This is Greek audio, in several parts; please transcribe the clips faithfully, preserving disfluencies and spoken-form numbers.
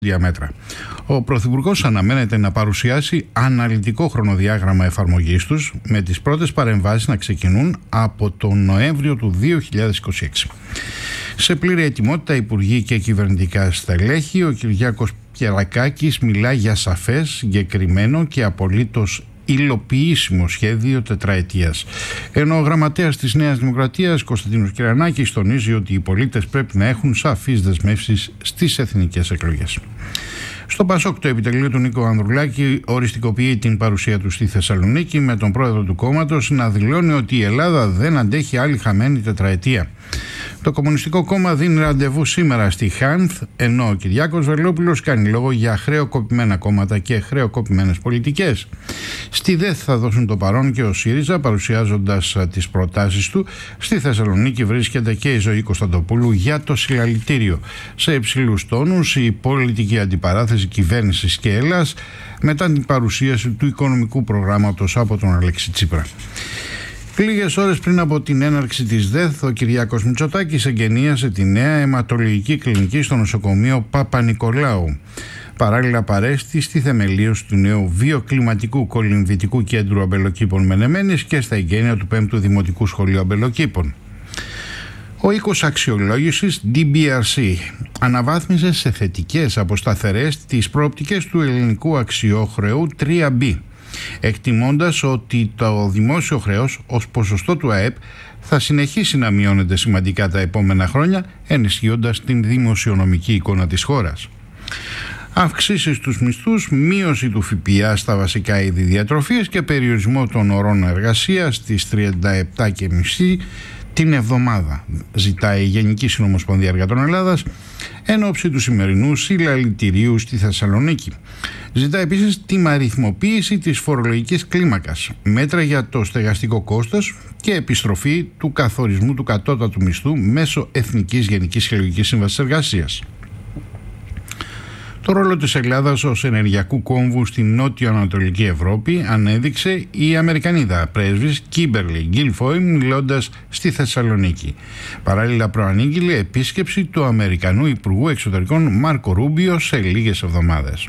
μέτρα. Ο Πρωθυπουργός αναμένεται να παρουσιάσει αναλυτικό χρονοδιάγραμμα εφαρμογής τους, με τις πρώτες παρεμβάσεις να ξεκινούν από τον Νοέμβριο του δύο χιλιάδες είκοσι έξι. Σε πλήρη ετοιμότητα υπουργοί και κυβερνητικά στελέχη, ο Κυριάκος Κερακάκης μιλά για σαφές, συγκεκριμένο και απολύτως υλοποιήσιμο σχέδιο τετραετίας. Ενώ ο γραμματέας της Νέας Δημοκρατίας, Κωνσταντίνος Κυρανάκης, τονίζει ότι οι πολίτες πρέπει να έχουν σαφείς δεσμεύσεις στις εθνικές εκλογές. Στο Πασόκ, το επιτελείο του Νίκο Ανδρουλάκη οριστικοποιεί την παρουσία του στη Θεσσαλονίκη, με τον πρόεδρο του κόμματος να δηλώνει ότι η Ελλάδα δεν αντέχει άλλη χαμένη τετραετία. Το Κομμουνιστικό Κόμμα δίνει ραντεβού σήμερα στη Χάνθ, ενώ ο Κυριάκος Βελόπουλος κάνει λόγο για χρεοκοπημένα κόμματα και χρεοκοπημένες πολιτικές. Στη ΔΕΘ θα δώσουν το παρόν και ο ΣΥΡΙΖΑ, παρουσιάζοντας τις προτάσεις του. Στη Θεσσαλονίκη βρίσκεται και η Ζωή Κωνσταντοπούλου για το συλλαλητήριο. Σε υψηλούς τόνους η πολιτική αντιπαράθεση κυβέρνησης και Ελλάς μετά την παρουσίαση του οικονομικού προγράμματος από τον Αλέξη Τσίπρα. Λίγες ώρες πριν από την έναρξη της ΔΕΘ, ο Κυριάκος Μητσοτάκης εγγενίασε τη νέα αιματολογική κλινική στο νοσοκομείο Παπα-Νικολάου. Παράλληλα παρέστη στη θεμελίωση του νέου βιοκλιματικού κολυμβητικού κέντρου αμπελοκήπων Μενεμένης και στα εγγένεια του πέμπτου Δημοτικού Σχολείου Αμπελοκήπων. Ο οίκος αξιολόγησης ντι μπι αρ σι αναβάθμιζε σε θετικές από σταθερές τις προοπτικές του ελληνικού αξιόχρεου τρία μπι, εκτιμώντας ότι το δημόσιο χρέος ως ποσοστό του ΑΕΠ θα συνεχίσει να μειώνεται σημαντικά τα επόμενα χρόνια, ενισχύοντας την δημοσιονομική εικόνα της χώρας. Αυξήσεις στους μισθούς, μείωση του ΦΠΑ στα βασικά είδη διατροφής και περιορισμό των ωρών εργασίας στις τριάντα επτά και μισή την εβδομάδα, ζητάει η Γενική Συνομοσπονδία Εργατών Ελλάδας εν ώψη του σημερινού συλλαλητηρίου στη Θεσσαλονίκη. Ζητά επίσης τιμαριθμοποίηση της φορολογικής κλίμακας, μέτρα για το στεγαστικό κόστος και επιστροφή του καθορισμού του κατώτατου μισθού μέσω Εθνικής Γενικής Συλλογικής Σύμβασης Εργασίας. Το ρόλο της Ελλάδας ως ενεργειακού κόμβου στην νότιο-ανατολική Ευρώπη ανέδειξε η Αμερικανίδα πρέσβης Κίμπερλι Γκίλφοϊ, μιλώντας στη Θεσσαλονίκη. Παράλληλα προανήγγειλε επίσκεψη του Αμερικανού Υπουργού Εξωτερικών Μάρκο Ρούμπιο σε λίγες εβδομάδες.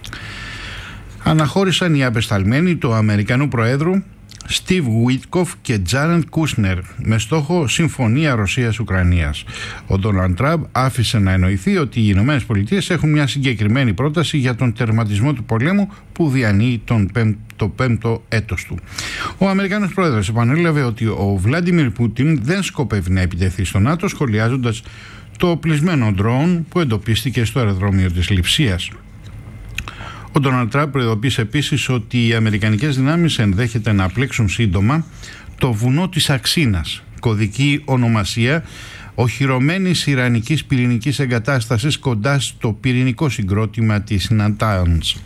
Αναχώρησαν οι απεσταλμένοι του Αμερικανού Προέδρου Στίβ Γουίτκοφ και Τζάρεντ Κούσνερ με στόχο συμφωνία Ρωσίας-Ουκρανίας. Ο Ντόναλντ Τραμπ άφησε να εννοηθεί ότι οι Ηνωμένες Πολιτείες έχουν μια συγκεκριμένη πρόταση για τον τερματισμό του πολέμου που διανύει τον πέμπ, το πέμπτο έτος του. Ο Αμερικανός Πρόεδρος επανέλαβε ότι ο Βλάντιμιρ Πούτιν δεν σκοπεύει να επιτεθεί στο ΝΑΤΟ, σχολιάζοντας το οπλισμένο ντρόουν που εντοπίστηκε στο αεροδρόμιο της Λειψίας. Ο Ντόναλντ Τραμπ προειδοποίησε επίσης ότι οι αμερικανικές δυνάμεις ενδέχεται να πλέξουν σύντομα το βουνό της Αξίνας, κωδική ονομασία οχυρωμένης ιρανικής πυρηνικής εγκατάστασης κοντά στο πυρηνικό συγκρότημα της Νατάνς.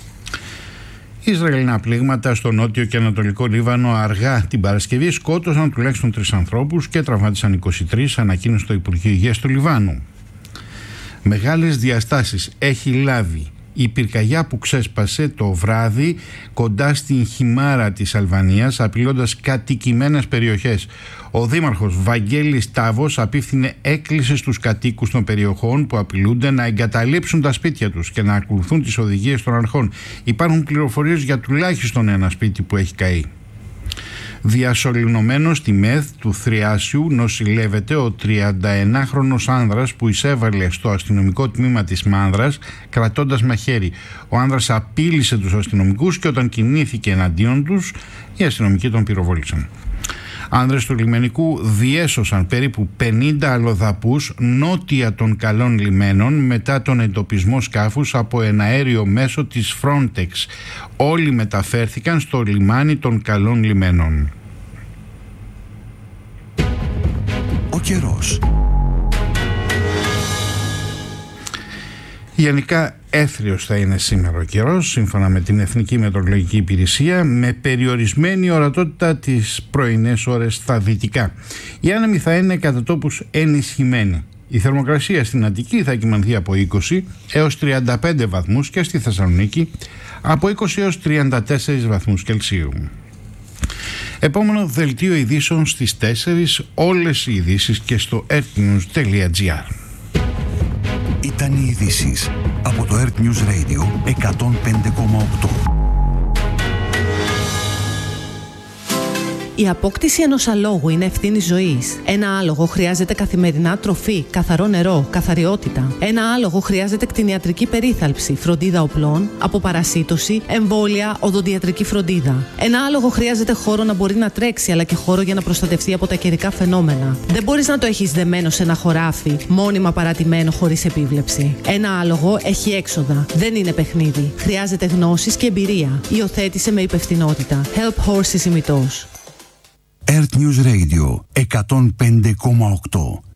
Ισραηλινά πλήγματα στο νότιο και ανατολικό Λίβανο αργά την Παρασκευή σκότωσαν τουλάχιστον τρεις ανθρώπους και τραυμάτισαν είκοσι τρεις, ανακοίνωσε το Υπουργείο Υγείας του Λιβάνου. Μεγάλες διαστάσεις έχει λάβει η πυρκαγιά που ξέσπασε το βράδυ κοντά στην Χιμάρα της Αλβανίας, απειλώντας κατοικημένες περιοχές. Ο δήμαρχος Βαγγέλης Τάβος απίφθινε έκκληση στους κατοίκους των περιοχών που απειλούνται να εγκαταλείψουν τα σπίτια τους και να ακολουθούν τις οδηγίες των αρχών. Υπάρχουν πληροφορίες για τουλάχιστον ένα σπίτι που έχει καεί. Διασωληνωμένος στη ΜΕΘ του Θριάσιου νοσηλεύεται ο τριανταενάχρονος άνδρας που εισέβαλε στο αστυνομικό τμήμα της Μάνδρας κρατώντας μαχαίρι. Ο άνδρας απείλησε τους αστυνομικούς και όταν κινήθηκε εναντίον τους, οι αστυνομικοί τον πυροβόλησαν. Άνδρες του λιμενικού διέσωσαν περίπου πενήντα αλλοδαπούς νότια των καλών λιμένων μετά τον εντοπισμό σκάφους από εναέριο μέσο της Frontex. Όλοι μεταφέρθηκαν στο λιμάνι των καλών λιμένων. Ο καιρός. Γενικά έθριος θα είναι σήμερα ο καιρός, σύμφωνα με την Εθνική Μετεωρολογική Υπηρεσία, με περιορισμένη ορατότητα τις πρωινές ώρες στα δυτικά. Η άνεμη θα είναι κατά τόπους ενισχυμένη. Η θερμοκρασία στην Αττική θα κυμανθεί από είκοσι έως τριάντα πέντε βαθμούς και στη Θεσσαλονίκη από είκοσι έως τριάντα τέσσερις βαθμούς Κελσίου. Επόμενο δελτίο ειδήσεων στις τέσσερις, όλες οι ειδήσεις και στο earthnews τελεία gr. Ήταν οι ειδήσεις από το Earth News Radio εκατόν πέντε κόμμα οκτώ. Η απόκτηση ενός αλόγου είναι ευθύνη ζωής. Ένα άλογο χρειάζεται καθημερινά τροφή, καθαρό νερό, καθαριότητα. Ένα άλογο χρειάζεται κτηνιατρική περίθαλψη, φροντίδα οπλών, αποπαρασίτωση, εμβόλια, οδοντιατρική φροντίδα. Ένα άλογο χρειάζεται χώρο να μπορεί να τρέξει, αλλά και χώρο για να προστατευτεί από τα καιρικά φαινόμενα. Δεν μπορείς να το έχεις δεμένο σε ένα χωράφι, μόνιμα παρατημένο χωρίς επίβλεψη. Ένα άλογο έχει έξοδα. Δεν είναι παιχνίδι. Χρειάζεται γνώσεις και εμπειρία. Υιοθέτησε με υπευθυνότητα. Help Horses ημιτός. Earth News Radio εκατόν πέντε κόμμα οκτώ.